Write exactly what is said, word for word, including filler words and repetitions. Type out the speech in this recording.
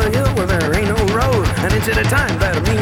hill where there ain't no road, and into the time that me